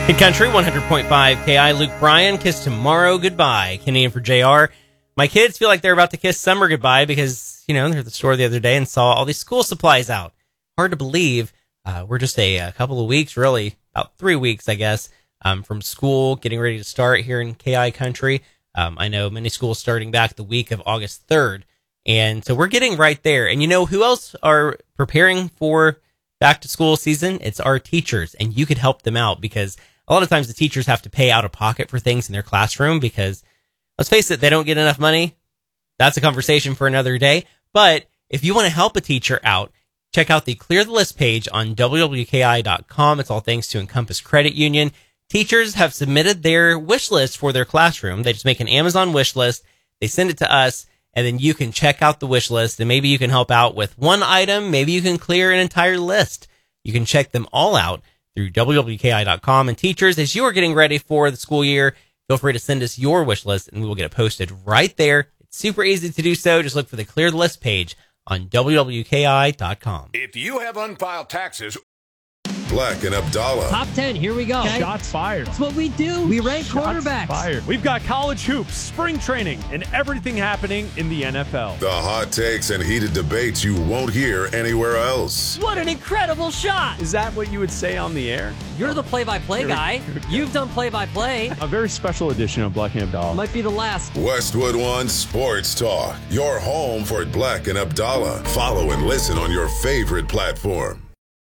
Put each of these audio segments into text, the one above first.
Hit Country 100.5 KI. Luke Bryan, Kiss Tomorrow Goodbye. Kenny in for JR. My kids feel like they're about to kiss summer goodbye because, they're at the store the other day and saw all these school supplies out. Hard to believe. We're just a couple of weeks, really, about 3 weeks, I guess, from school, getting ready to start here in KI Country. I know many schools starting back the week of August 3rd. And so we're getting right there. And who else are preparing for back to school season? It's our teachers. And you could help them out because a lot of times the teachers have to pay out of pocket for things in their classroom because, let's face it, they don't get enough money. That's a conversation for another day. But if you want to help a teacher out, check out the Clear the List page on WWKI.com. It's all thanks to Encompass Credit Union. Teachers have submitted their wish list for their classroom. They just make an Amazon wish list. They send it to us, and then you can check out the wish list, and maybe you can help out with one item. Maybe you can clear an entire list. You can check them all out through WWKI.com. And teachers, as you are getting ready for the school year, feel free to send us your wish list, and we will get it posted right there. It's super easy to do so. Just look for the Clear the List page on WWKI.com. If you have unfiled taxes, Black and Abdallah. Top 10, here we go. Okay. Shots fired. That's what we do. We rank quarterbacks. Fired. We've got college hoops, spring training, and everything happening in the NFL. The hot takes and heated debates you won't hear anywhere else. What an incredible shot. Is that what you would say on the air? You're the play-by-play guy. You've done play-by-play. A very special edition of Black and Abdallah. Might be the last. Westwood One Sports Talk. Your home for Black and Abdallah. Follow and listen on your favorite platform.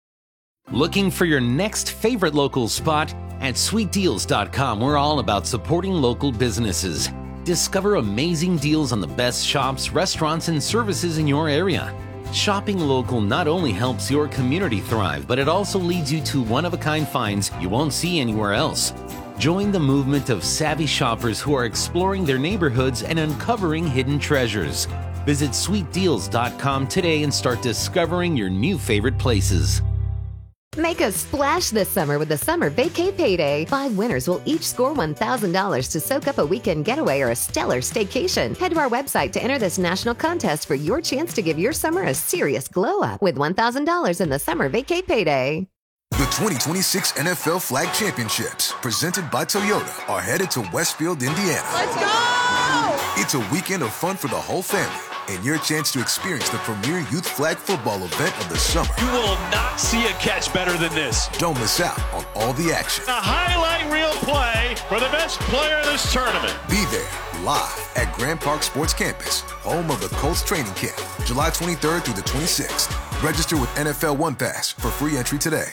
Looking for your next favorite local spot? At sweetdeals.com, we're all about supporting local businesses. Discover amazing deals on the best shops, restaurants, and services in your area. Shopping local not only helps your community thrive, but it also leads you to one-of-a-kind finds you won't see anywhere else. Join the movement of savvy shoppers who are exploring their neighborhoods and uncovering hidden treasures. Visit sweetdeals.com today and start discovering your new favorite places. Make a splash this summer with the Summer Vacay Payday. 5 winners will each score $1,000 to soak up a weekend getaway or a stellar staycation. Head to our website to enter this national contest for your chance to give your summer a serious glow up with $1,000 in the Summer Vacay Payday. The 2026 NFL Flag Championships, presented by Toyota, are headed to Westfield, Indiana. Let's go! It's a weekend of fun for the whole family and your chance to experience the premier youth flag football event of the summer. You will not see a catch better than this. Don't miss out on all the action. A highlight reel play for the best player of this tournament. Be there live at Grand Park Sports Campus, home of the Colts training camp, July 23rd through the 26th. Register with NFL One Pass for free entry today.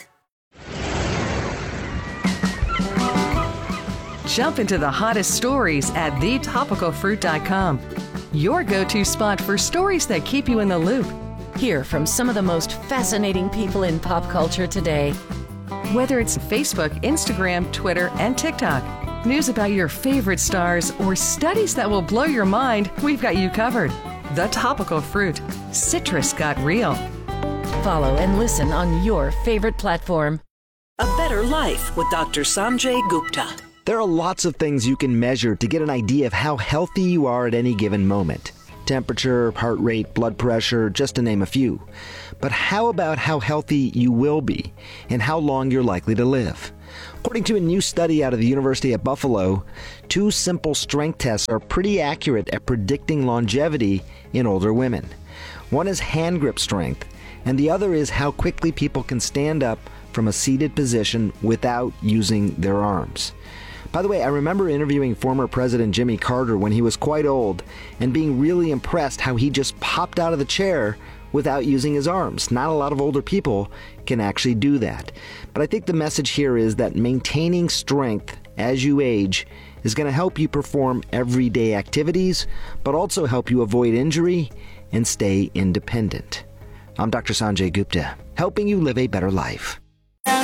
Jump into the hottest stories at thetopicalfruit.com. Your go-to spot for stories that keep you in the loop. Hear from some of the most fascinating people in pop culture today. Whether it's Facebook, Instagram, Twitter, and TikTok, news about your favorite stars, or studies that will blow your mind, we've got you covered. The Topical Fruit. Citrus got real. Follow and listen on your favorite platform. A Better Life with Dr. Sanjay Gupta. There are lots of things you can measure to get an idea of how healthy you are at any given moment. Temperature, heart rate, blood pressure, just to name a few. But how about how healthy you will be and how long you're likely to live? According to a new study out of the University at Buffalo, 2 simple strength tests are pretty accurate at predicting longevity in older women. One is hand grip strength, and the other is how quickly people can stand up from a seated position without using their arms. By the way, I remember interviewing former President Jimmy Carter when he was quite old and being really impressed how he just popped out of the chair without using his arms. Not a lot of older people can actually do that. But I think the message here is that maintaining strength as you age is going to help you perform everyday activities, but also help you avoid injury and stay independent. I'm Dr. Sanjay Gupta, helping you live a better life.